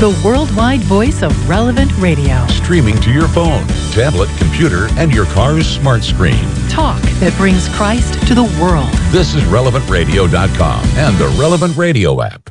the worldwide voice of Relevant Radio. Streaming to your phone, tablet, computer, and your car's smart screen. Talk that brings Christ to the world. This is RelevantRadio.com and the Relevant Radio app.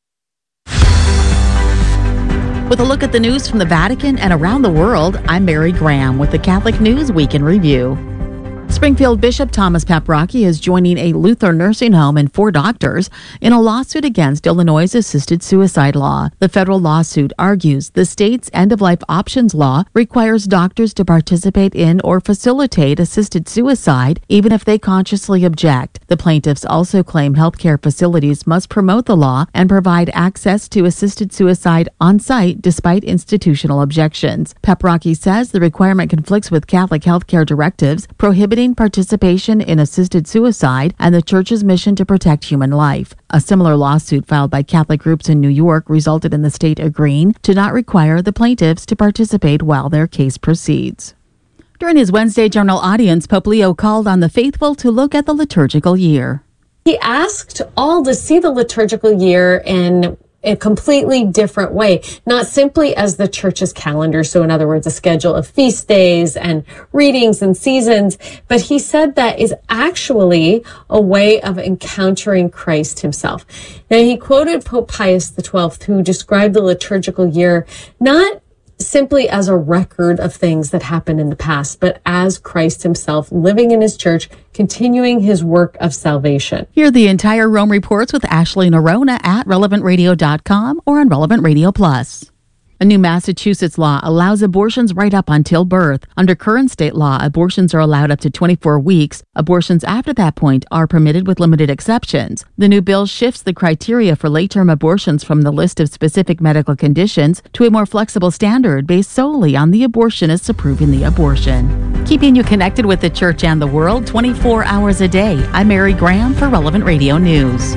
With a look at the news from the Vatican and around the world, I'm Mary Graham with the Catholic News Week in Review. Springfield Bishop Thomas Paprocki is joining a Lutheran nursing home and 4 doctors in a lawsuit against Illinois' assisted suicide law. The federal lawsuit argues the state's end-of-life options law requires doctors to participate in or facilitate assisted suicide, even if they consciously object. The plaintiffs also claim healthcare facilities must promote the law and provide access to assisted suicide on-site despite institutional objections. Paprocki says the requirement conflicts with Catholic healthcare directives prohibiting participation in assisted suicide and the Church's mission to protect human life. A similar lawsuit filed by Catholic groups in New York resulted in the state agreeing to not require the plaintiffs to participate while their case proceeds. During his Wednesday general audience, Pope Leo called on the faithful to look at the liturgical year. He asked all to see the liturgical year in a completely different way, not simply as the Church's calendar, so in other words, a schedule of feast days and readings and seasons, but he said that is actually a way of encountering Christ himself. Now, he quoted Pope Pius XII, who described the liturgical year not simply as a record of things that happened in the past, but as Christ himself living in his church, continuing his work of salvation. Hear the entire Rome Reports with Ashley Nerona at relevantradio.com or on Relevant Radio Plus. A new Massachusetts law allows abortions right up until birth. Under current state law, abortions are allowed up to 24 weeks. Abortions after that point are permitted with limited exceptions. The new bill shifts the criteria for late-term abortions from the list of specific medical conditions to a more flexible standard based solely on the abortionist's approving the abortion. Keeping you connected with the Church and the world 24 hours a day. I'm Mary Graham for Relevant Radio News.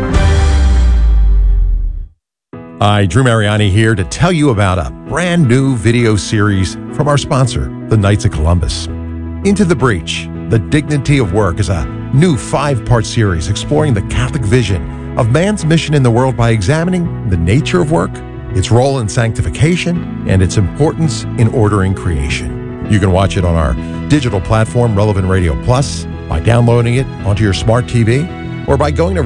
Hi, Drew Mariani here to tell you about a brand new video series from our sponsor, the Knights of Columbus. Into the Breach, The Dignity of Work is a new 5-part series exploring the Catholic vision of man's mission in the world by examining the nature of work, its role in sanctification, and its importance in ordering creation. You can watch it on our digital platform, Relevant Radio Plus, by downloading it onto your smart TV, or by going to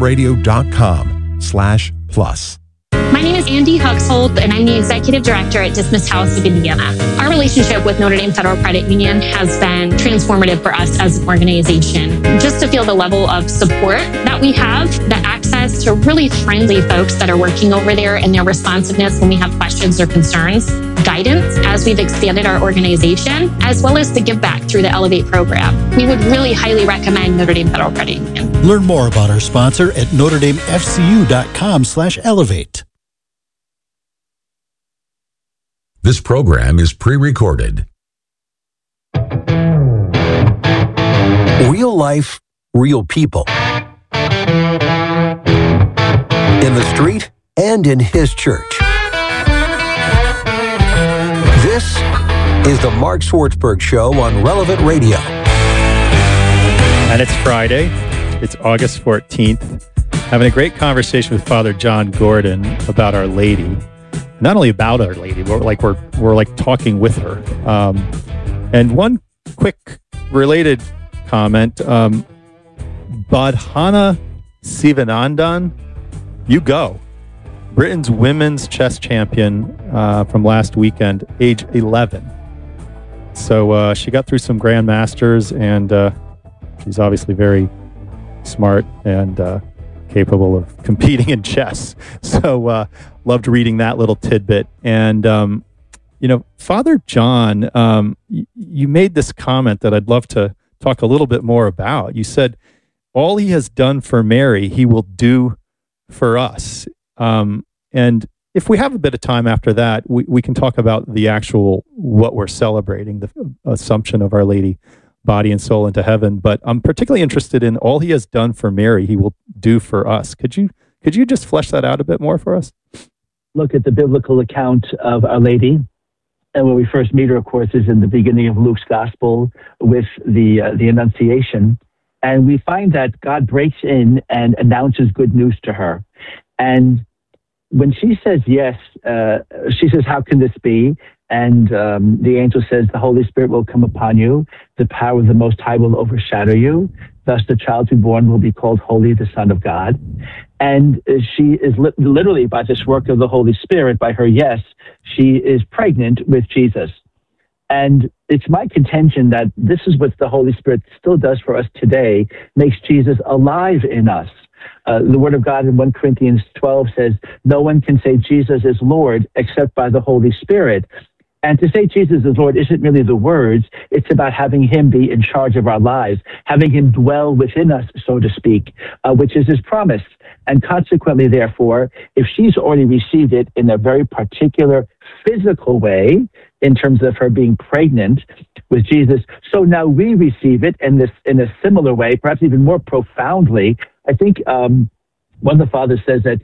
relevantradio.com/plus. My name is Andy Huxhold, and I'm the Executive Director at Dismiss House of Indiana. Our relationship with Notre Dame Federal Credit Union has been transformative for us as an organization. Just to feel the level of support that we have, the access to really friendly folks that are working over there and their responsiveness when we have questions or concerns, guidance as we've expanded our organization, as well as the give back through the Elevate program. We would really highly recommend Notre Dame Federal Credit Union. Learn more about our sponsor at NotreDameFCU.com/elevate. This program is pre-recorded. Real life, real people. In the street and in his church. This is the Mark Swartzberg Show on Relevant Radio. And it's Friday. It's August 14th. Having a great conversation with Father John Gordon about Our Lady. Not only about Our Lady, but we're talking with her. And one quick related comment, Badhana Sivanandan, you go. Britain's women's chess champion from last weekend, age 11. So she got through some grandmasters, and she's obviously very smart and capable of competing in chess. So loved reading that little tidbit. And, Father John, you made this comment that I'd love to talk a little bit more about. You said, all he has done for Mary, he will do for us. And if we have a bit of time after that, we can talk about the actual, what we're celebrating, the Assumption of Our Lady, body and soul into heaven. But I'm particularly interested in all he has done for Mary, he will do for us. Could you just flesh that out a bit more for us? Look at the biblical account of Our Lady. And when we first meet her, of course, is in the beginning of Luke's gospel with the Annunciation. And we find that God breaks in and announces good news to her. And when she says yes, she says, "How can this be?" And the angel says, "The Holy Spirit will come upon you. The power of the Most High will overshadow you. Thus the child to be born will be called Holy, the Son of God." And she is literally, by this work of the Holy Spirit, by her yes, she is pregnant with Jesus. And it's my contention that this is what the Holy Spirit still does for us today, makes Jesus alive in us. The Word of God in 1 Corinthians 12 says, "No one can say Jesus is Lord except by the Holy Spirit." And to say Jesus is Lord isn't really the words. It's about having him be in charge of our lives, having him dwell within us, so to speak, which is his promise. And consequently, therefore, if she's already received it in a very particular physical way, in terms of her being pregnant with Jesus, so now we receive it in a similar way, perhaps even more profoundly. I think one of the fathers says that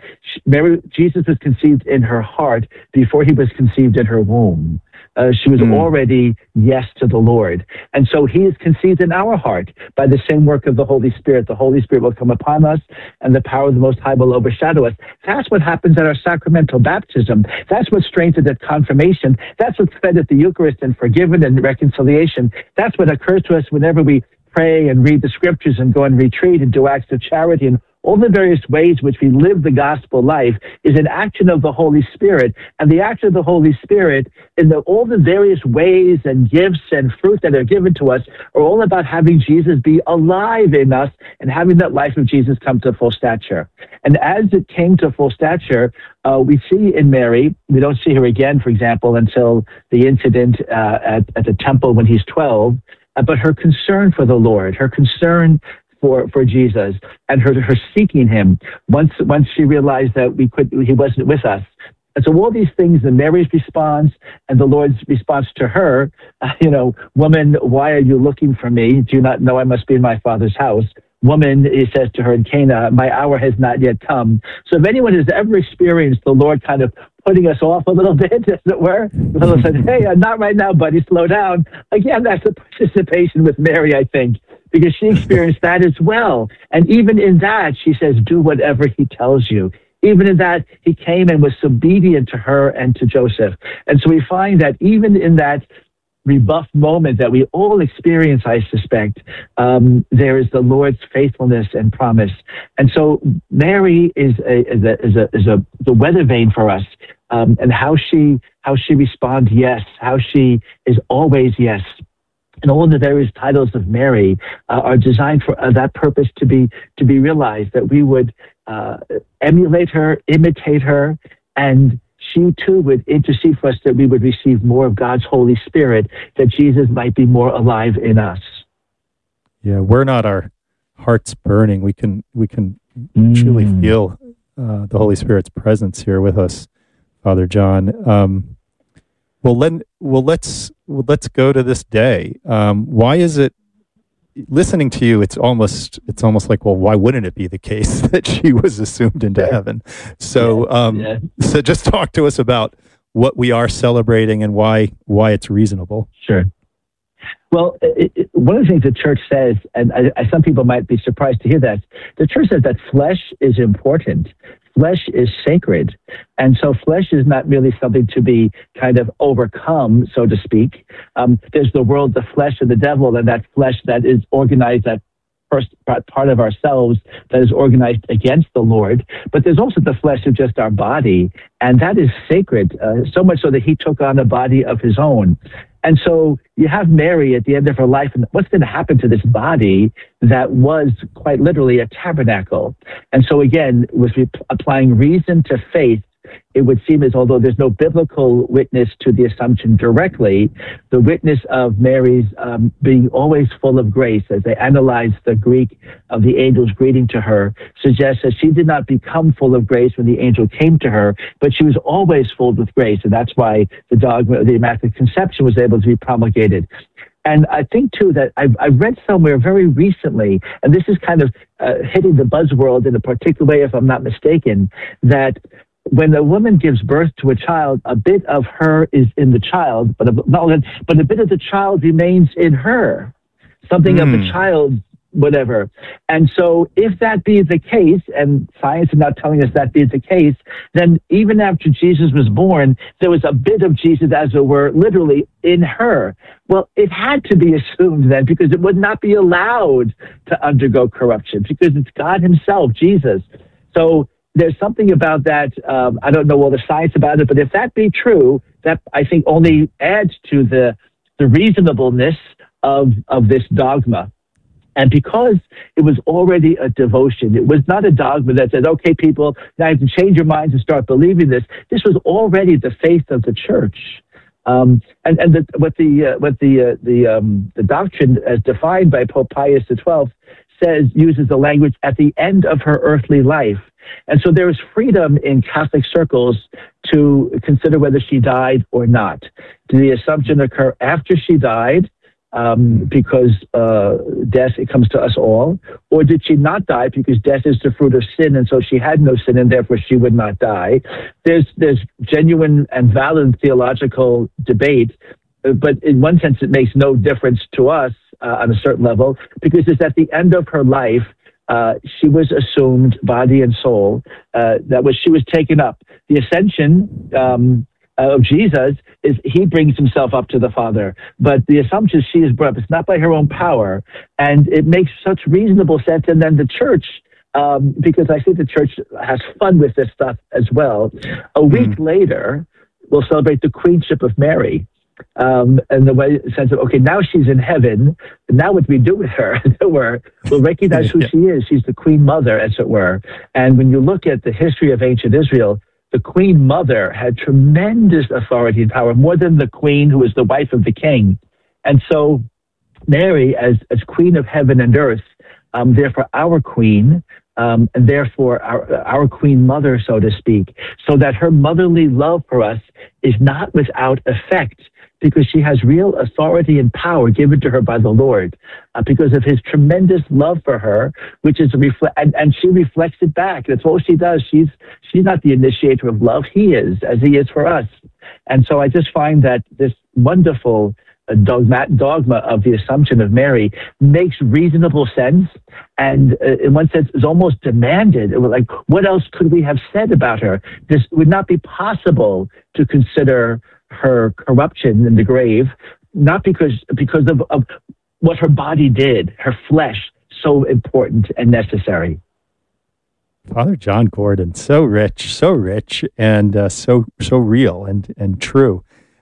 Jesus was conceived in her heart before he was conceived in her womb. She was already yes to the Lord. And so he is conceived in our heart by the same work of the Holy Spirit. The Holy Spirit will come upon us, and the power of the Most High will overshadow us. That's what happens at our sacramental baptism. That's what's strengthened at confirmation. That's what's fed at the Eucharist and forgiven and reconciliation. That's what occurs to us whenever we pray and read the scriptures and go and retreat and do acts of charity, and all the various ways which we live the gospel life is an action of the Holy Spirit. And the action of the Holy Spirit in all the various ways and gifts and fruit that are given to us are all about having Jesus be alive in us and having that life of Jesus come to full stature. And as it came to full stature, we see in Mary, we don't see her again, for example, until the incident at the temple when he's 12, but her concern for the Lord, her concern for Jesus, and her seeking him once she realized that he wasn't with us. And so all these things, and Mary's response and the Lord's response to her, "Woman, why are you looking for me? Do you not know I must be in my Father's house? Woman," he says to her in Cana, "my hour has not yet come." So if anyone has ever experienced the Lord kind of putting us off a little bit, as it were, the Lord said, "Hey, not right now, buddy, slow down." Again, that's a participation with Mary, I think, because she experienced that as well. And even in that, she says, "Do whatever he tells you." Even in that, he came and was obedient to her and to Joseph. And so we find that even in that rebuffed moment that we all experience, I suspect, there is the Lord's faithfulness and promise. And so Mary is the weather vane for us, and how she responds yes, how she is always yes. And all the various titles of Mary are designed for that purpose to be realized, that we would emulate her, imitate her, and she too would intercede for us, that we would receive more of God's Holy Spirit, that Jesus might be more alive in us. Yeah, we're not our hearts burning. We can truly feel the Holy Spirit's presence here with us, Father John. Let's go to this day. Why is it? Listening to you, it's almost like, well, why wouldn't it be the case that she was assumed into heaven? So, so just talk to us about what we are celebrating and why it's reasonable. Sure. Well, one of the things the church says, and some people might be surprised to hear that, the church says that flesh is important. Flesh is sacred. And so flesh is not really something to be kind of overcome, so to speak. There's the world, the flesh, and the devil, and that flesh that is organized, that first part of ourselves that is organized against the Lord. But there's also the flesh of just our body, and that is sacred, so much so that he took on a body of his own. And so you have Mary at the end of her life, and what's going to happen to this body that was quite literally a tabernacle? And so again, with applying reason to faith, it would seem as although there's no biblical witness to the assumption directly, the witness of Mary's being always full of grace, as they analyze the Greek of the angel's greeting to her, suggests that she did not become full of grace when the angel came to her, but she was always filled with grace. And that's why the dogma of the Immaculate Conception was able to be promulgated. And I think, too, that I've read somewhere very recently, and this is kind of hitting the buzzworld in a particular way, if I'm not mistaken, that when a woman gives birth to a child, a bit of her is in the child, but a bit of the child remains in her. Something of the child whatever. And so if that be the case, and science is not telling us that be the case, then even after Jesus was born, there was a bit of Jesus, as it were, literally in her. Well, it had to be assumed then, because it would not be allowed to undergo corruption, because it's God himself, Jesus. So there's something about that. I don't know all the science about it, but if that be true, that I think only adds to the reasonableness of this dogma. And because it was already a devotion, it was not a dogma that said, okay, people, now you have to change your minds and start believing this. This was already the faith of the church. What the doctrine as defined by Pope Pius XII uses the language at the end of her earthly life. And so there is freedom in Catholic circles to consider whether she died or not. Did the assumption occur after she died, because death, it comes to us all, or did she not die because death is the fruit of sin, and so she had no sin and therefore she would not die? There's genuine and valid theological debate, but in one sense it makes no difference to us on a certain level, because it's at the end of her life. She was assumed body and soul. She was taken up. The ascension of Jesus is he brings himself up to the Father. But the assumption she is brought up, it's not by her own power. And it makes such reasonable sense. And then the church, because I think the church has fun with this stuff as well. A week later, we'll celebrate the Queenship of Mary. And the sense of, okay, now she's in heaven. Now what do we do with her? We'll recognize who she is. She's the Queen Mother, as it were. And when you look at the history of ancient Israel, the Queen Mother had tremendous authority and power, more than the Queen who was the wife of the king. And so Mary, as Queen of heaven and earth, therefore our Queen, and therefore our Queen Mother, so to speak, so that her motherly love for us is not without effect, because she has real authority and power given to her by the Lord, because of his tremendous love for her, which is and she reflects it back. That's all she does. She's not the initiator of love. He is, as he is for us. And so I just find that this wonderful dogma of the Assumption of Mary makes reasonable sense, and in one sense is almost demanded. It was like, what else could we have said about her? This would not be possible to consider her corruption in the grave, not because of what her body did, her flesh, so important and necessary. Father John Gordon, so rich, and so real and true.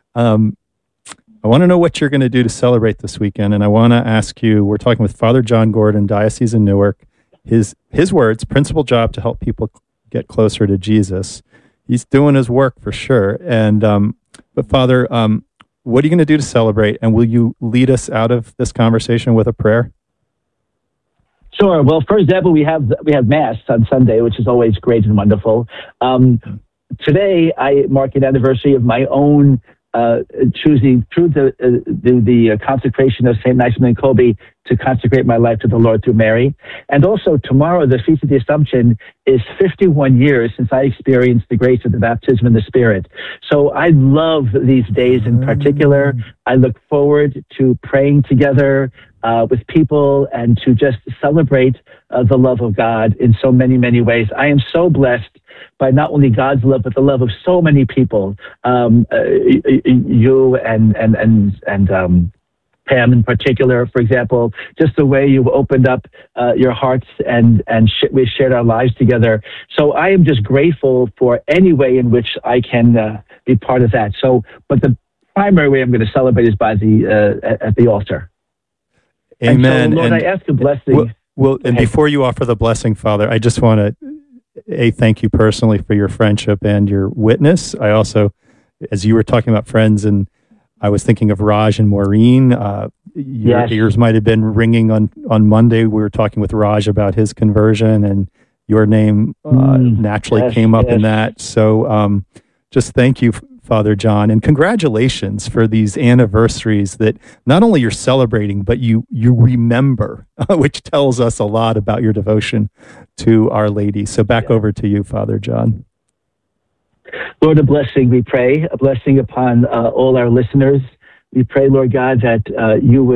I want to know what you're going to do to celebrate this weekend, and I want to ask you, we're talking with Father John Gordon, Diocese in Newark. His words, principal job to help people get closer to Jesus. He's doing his work for sure. And but Father, what are you going to do to celebrate, and will you lead us out of this conversation with a prayer? Sure. Well, for example, we have Mass on Sunday, which is always great and wonderful. Today, I mark an anniversary of my own choosing through the consecration of St. Maximilian Kolbe to consecrate my life to the Lord through Mary. And also tomorrow, the Feast of the Assumption, is 51 years since I experienced the grace of the baptism in the Spirit. So I love these days in particular. I look forward to praying together with people and to just celebrate the love of God in so many, many ways. I am so blessed by not only God's love, but the love of so many people. You and Pam in particular, for example, just the way you've opened up your hearts and we shared our lives together. So I am just grateful for any way in which I can be part of that. So, but the primary way I'm going to celebrate is by at the altar. Amen. And so, Lord, I ask a blessing. Well, and before you offer the blessing, Father, I just want to thank you personally for your friendship and your witness. I also, as you were talking about friends, and I was thinking of Raj and Maureen. Your ears might have been ringing on Monday. We were talking with Raj about his conversion, and your name naturally came up in that. So just thank you, Father John, and congratulations for these anniversaries that not only you're celebrating, but you remember, which tells us a lot about your devotion to Our Lady. So back over to you, Father John. Lord, a blessing, we pray, a blessing upon all our listeners. We pray, Lord God, that you would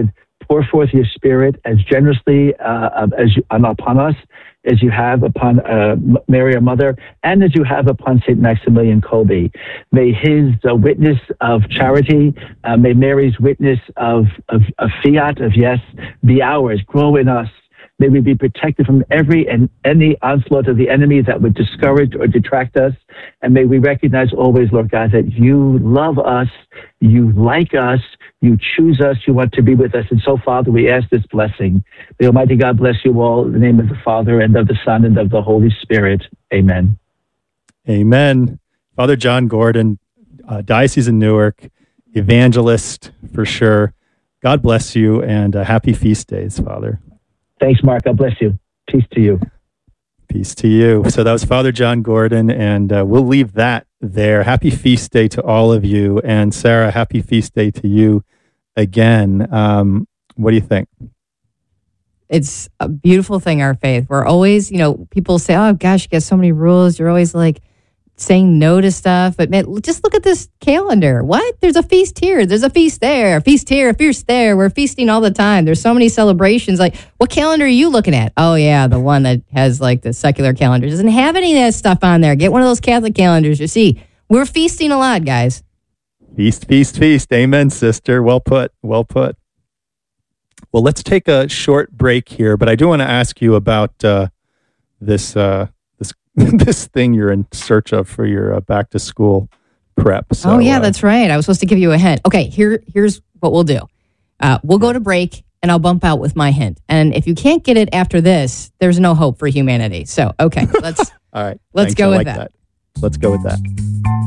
pour forth your Spirit as generously upon us as you have upon Mary, our mother, and as you have upon St. Maximilian Kolbe. May his witness of charity, may Mary's witness of fiat, of yes, be ours, grow in us. May we be protected from every and any onslaught of the enemy that would discourage or detract us. And may we recognize always, Lord God, that you love us, you like us, you choose us, you want to be with us. And so, Father, we ask this blessing. May Almighty God bless you all in the name of the Father, and of the Son, and of the Holy Spirit. Amen. Amen. Father John Gordon, Diocese of Newark, evangelist for sure. God bless you, and happy feast days, Father. Thanks, Mark. God bless you. Peace to you. Peace to you. So that was Father John Gordon, and we'll leave that there. Happy feast day to all of you. And Sarah, happy feast day to you again. What do you think? It's a beautiful thing, our faith. We're always, people say, oh gosh, you got so many rules. You're always like saying no to stuff. But man, just look at this calendar. What? There's a feast here. There's a feast there. A feast here. A feast there. We're feasting all the time. There's so many celebrations. Like, what calendar are you looking at? Oh, yeah, the one that has like the secular calendar. Doesn't have any of that stuff on there. Get one of those Catholic calendars. You see, we're feasting a lot, guys. Feast, feast, feast. Amen, sister. Well put. Well put. Well, let's take a short break here, but I do want to ask you about this thing you're in search of for your back to school prep. So, that's right. I was supposed to give you a hint. Okay, here's what we'll do. We'll go to break, and I'll bump out with my hint. And if you can't get it after this, there's no hope for humanity. So, okay, let's all right. Let's go with that. Let's go with that.